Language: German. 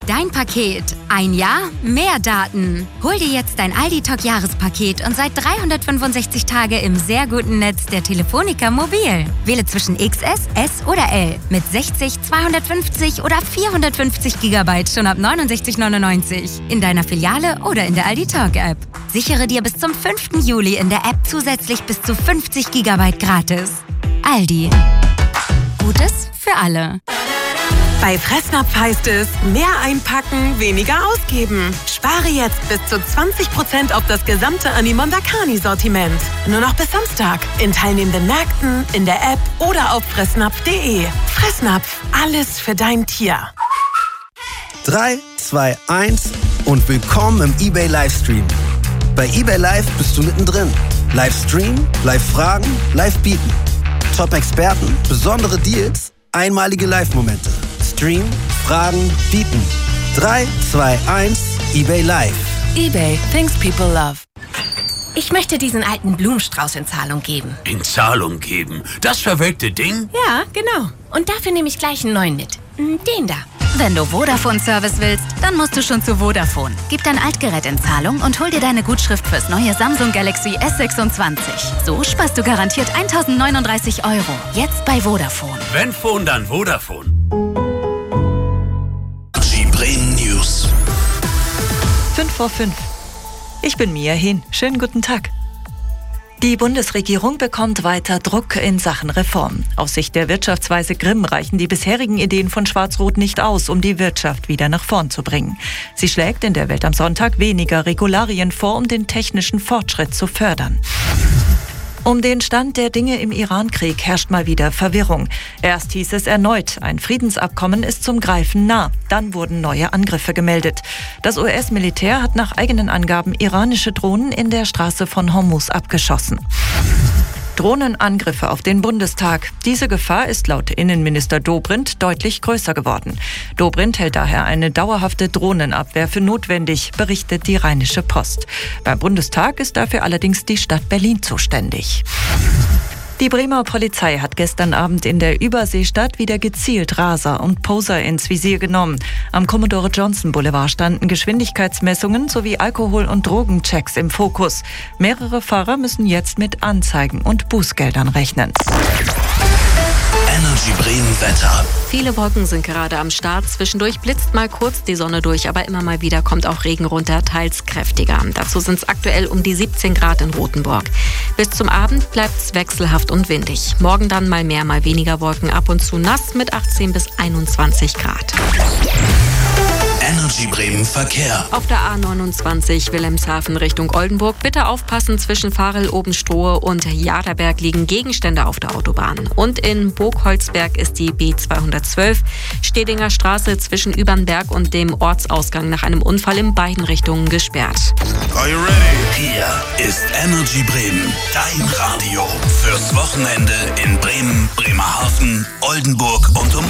dein Paket. Ein Jahr, mehr Daten. Hol dir jetzt dein Aldi Talk Jahrespaket und sei 365 Tage im sehr guten Netz der Telefonica Mobil. Wähle zwischen XS, S oder L mit 60, 250 oder 450 GB schon ab 69,99 in deiner Filiale oder in der Aldi Talk App. Sichere dir bis zum 5. Juli in der App zusätzlich bis zu 50 GB gratis. Aldi. Gutes für alle. Bei Fressnapf heißt es, mehr einpacken, weniger ausgeben. Spare jetzt bis zu 20% auf das gesamte Animon Dakani-Sortiment. Nur noch bis Samstag. In teilnehmenden Märkten, in der App oder auf fressnapf.de. Fressnapf, alles für dein Tier. 3, 2, 1 und willkommen im eBay Livestream. Bei eBay Live bist du mittendrin. Livestream, Live-Fragen, Live-Bieten. Top-Experten, besondere Deals, einmalige Live-Momente. Stream, Fragen, bieten. 3, 2, 1, eBay Live. eBay, things people love. Ich möchte diesen alten Blumenstrauß in Zahlung geben. In Zahlung geben? Das verwelkte Ding? Ja, genau. Und dafür nehme ich gleich einen neuen mit. Den da. Wenn du Vodafone-Service willst, dann musst du schon zu Vodafone. Gib dein Altgerät in Zahlung und hol dir deine Gutschrift fürs neue Samsung Galaxy S26. So sparst du garantiert 1.039 €. Jetzt bei Vodafone. Wenn Phone, dann Vodafone. Bremen News. 5:05. Ich bin Mia Hehn. Schönen guten Tag. Die Bundesregierung bekommt weiter Druck in Sachen Reform. Aus Sicht der Wirtschaftsweise Grimm reichen die bisherigen Ideen von Schwarz-Rot nicht aus, um die Wirtschaft wieder nach vorn zu bringen. Sie schlägt in der Welt am Sonntag weniger Regularien vor, um den technischen Fortschritt zu fördern. Um den Stand der Dinge im Iran-Krieg herrscht mal wieder Verwirrung. Erst hieß es erneut, ein Friedensabkommen ist zum Greifen nah. Dann wurden neue Angriffe gemeldet. Das US-Militär hat nach eigenen Angaben iranische Drohnen in der Straße von Hormuz abgeschossen. Drohnenangriffe auf den Bundestag. Diese Gefahr ist laut Innenminister Dobrindt deutlich größer geworden. Dobrindt hält daher eine dauerhafte Drohnenabwehr für notwendig, berichtet die Rheinische Post. Beim Bundestag ist dafür allerdings die Stadt Berlin zuständig. Die Bremer Polizei hat gestern Abend in der Überseestadt wieder gezielt Raser und Poser ins Visier genommen. Am Commodore Johnson Boulevard standen Geschwindigkeitsmessungen sowie Alkohol- und Drogenchecks im Fokus. Mehrere Fahrer müssen jetzt mit Anzeigen und Bußgeldern rechnen. Energy Bremen Wetter. Viele Wolken sind gerade am Start. Zwischendurch blitzt mal kurz die Sonne durch, aber immer mal wieder kommt auch Regen runter, teils kräftiger. Dazu sind es aktuell um die 17 Grad in Rothenburg. Bis zum Abend bleibt es wechselhaft und windig. Morgen dann mal mehr, mal weniger Wolken, ab und zu nass mit 18 bis 21 Grad. Energy Bremen Verkehr. Auf der A29 Wilhelmshaven Richtung Oldenburg bitte aufpassen, zwischen Varel-Obenstrohe und Jaderberg liegen Gegenstände auf der Autobahn. Und in Burgholzberg ist die B212 Stedinger Straße zwischen Übernberg und dem Ortsausgang nach einem Unfall in beiden Richtungen gesperrt. Are you ready? Hier ist Energy Bremen, dein Radio fürs Wochenende in Bremen, Bremerhaven, Oldenburg und